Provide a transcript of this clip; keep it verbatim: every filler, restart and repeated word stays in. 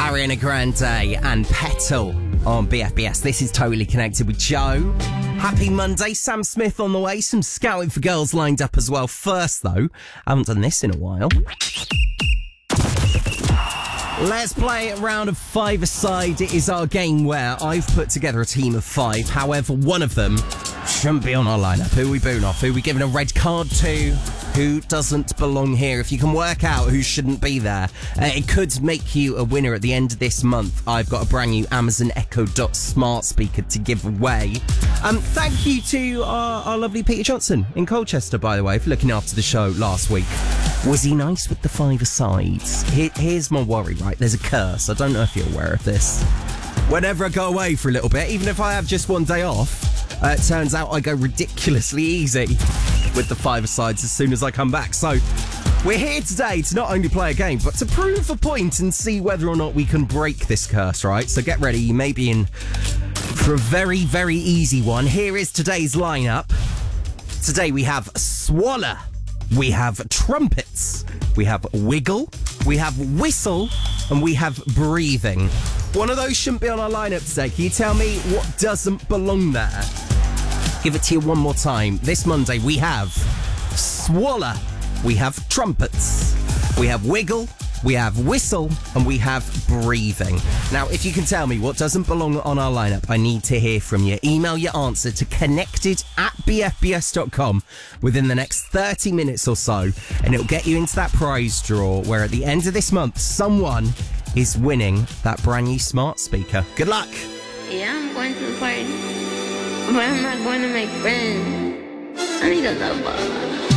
Ariana Grande and Petal on B F B S. This is Totally Connected with Joe. Happy Monday. Sam Smith on the way. Some scouting for girls lined up as well. First, though, I haven't done this in a while. Let's play a round of five-a-side. It is our game where I've put together a team of five. However, one of them shouldn't be on our lineup. Who are we booing off? Who are we giving a red card to? Who doesn't belong here? If you can work out who shouldn't be there, uh, it could make you a winner at the end of this month. I've got a brand new Amazon Echo Dot smart speaker to give away. Um, thank you to our, our lovely Peter Johnson in Colchester, by the way, for looking after the show last week. Was he nice with the five-a-sides? Here, here's my worry, right? There's a curse. I don't know if you're aware of this. Whenever I go away for a little bit, even if I have just one day off, uh, it turns out I go ridiculously easy with the five-a-sides as soon as I come back. So we're here today to not only play a game, but to prove a point and see whether or not we can break this curse, right? So get ready. You may be in for a very, very easy one. Here is today's lineup. Today we have Swallow. We have Trumpets. We have Wiggle. We have Whistle. And we have Breathing. One of those shouldn't be on our lineup today. Can you tell me what doesn't belong there? Give it to you one more time. This Monday we have Swallow. We have Trumpets. We have Wiggle. We have Whistle. And we have Breathing. Now, if you can tell me what doesn't belong on our lineup, I need to hear from you. Email your answer to connected at b f b s dot com within the next thirty minutes or so, and it'll get you into that prize draw where at the end of this month, someone is winning that brand new smart speaker. Good luck. Yeah, I'm going to the party, but I'm not going to make friends. I need a love ball.